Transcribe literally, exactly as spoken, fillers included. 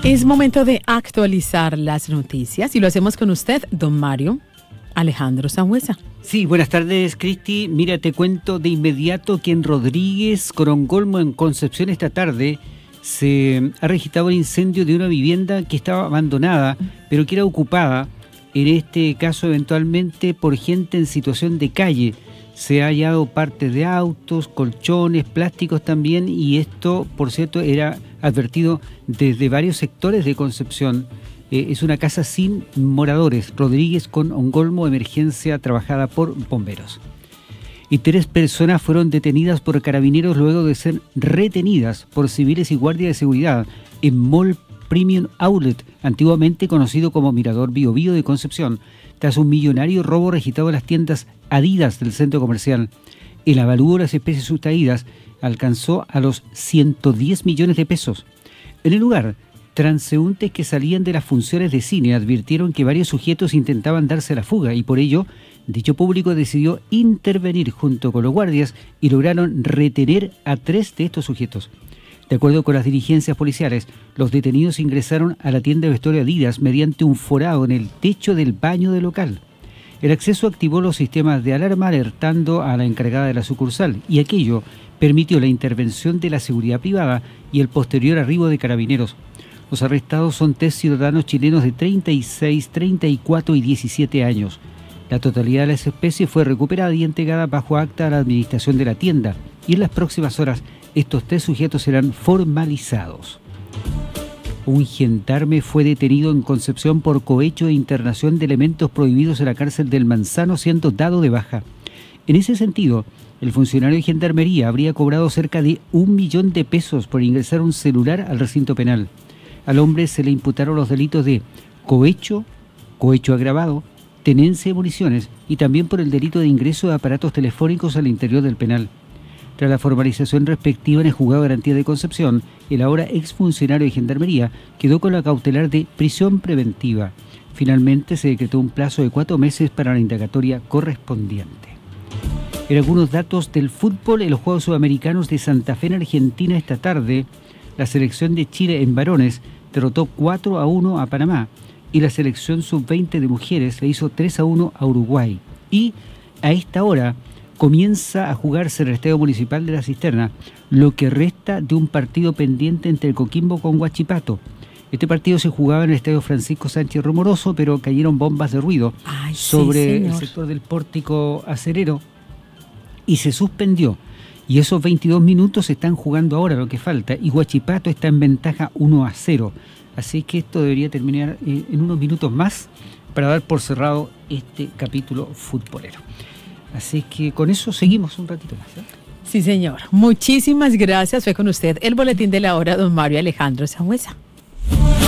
Es momento de actualizar las noticias y lo hacemos con usted, don Mario Alejandro Sangüesa. Sí, buenas tardes, Cristi. Mira, te cuento de inmediato que en Rodríguez, Corongolmo, en Concepción, esta tarde se ha registrado el incendio de una vivienda que estaba abandonada, pero que era ocupada, en este caso eventualmente por gente en situación de calle. Se ha hallado partes de autos, colchones, plásticos también, y esto, por cierto, era advertido desde varios sectores de Concepción. Eh, es una casa sin moradores, Rodríguez con Ongolmo, emergencia trabajada por bomberos. Y tres personas fueron detenidas por carabineros luego de ser retenidas por civiles y guardias de seguridad en Mall Premium Outlet, antiguamente conocido como Mirador Bio Bio de Concepción, tras un millonario robo registrado en las tiendas Adidas del centro comercial. El avalúo de las especies sustraídas alcanzó a los ciento diez millones de pesos. En el lugar, transeúntes que salían de las funciones de cine advirtieron que varios sujetos intentaban darse a la fuga y por ello, dicho público decidió intervenir junto con los guardias y lograron retener a tres de estos sujetos. De acuerdo con las diligencias policiales, los detenidos ingresaron a la tienda de vestuario Adidas mediante un forado en el techo del baño del local. El acceso activó los sistemas de alarma alertando a la encargada de la sucursal y aquello permitió la intervención de la seguridad privada y el posterior arribo de carabineros. Los arrestados son tres ciudadanos chilenos de treinta y seis, treinta y cuatro y diecisiete años. La totalidad de las especies fue recuperada y entregada bajo acta a la administración de la tienda y en las próximas horas estos tres sujetos serán formalizados. Un gendarme fue detenido en Concepción por cohecho e internación de elementos prohibidos en la cárcel del Manzano, siendo dado de baja. En ese sentido, el funcionario de Gendarmería habría cobrado cerca de un millón de pesos por ingresar un celular al recinto penal. Al hombre se le imputaron los delitos de cohecho, cohecho agravado, tenencia de municiones y también por el delito de ingreso de aparatos telefónicos al interior del penal. Tras la formalización respectiva en el Juzgado de Garantía de Concepción, el ahora exfuncionario de Gendarmería quedó con la cautelar de prisión preventiva. Finalmente se decretó un plazo de cuatro meses para la indagatoria correspondiente. En algunos datos del fútbol, en los Juegos Sudamericanos de Santa Fe en Argentina esta tarde, la selección de Chile en varones derrotó cuatro a uno a Panamá y la selección sub veinte de mujeres le hizo tres a uno a Uruguay. Y a esta hora comienza a jugarse en el Estadio Municipal de La Cisterna lo que resta de un partido pendiente entre el Coquimbo con Huachipato. Este partido se jugaba en el Estadio Francisco Sánchez Romoroso, pero cayeron bombas de ruido Ay, sobre sí, el sector del pórtico acerero y se suspendió. Y esos veintidós minutos se están jugando ahora, lo que falta, y Huachipato está en ventaja uno a cero. Así que esto debería terminar eh, en unos minutos más para dar por cerrado este capítulo futbolero. Así que con eso seguimos un ratito más, ¿eh? Sí, señor. Muchísimas gracias. Fue con usted el Boletín de la Hora, don Mario Alejandro Sangüesa.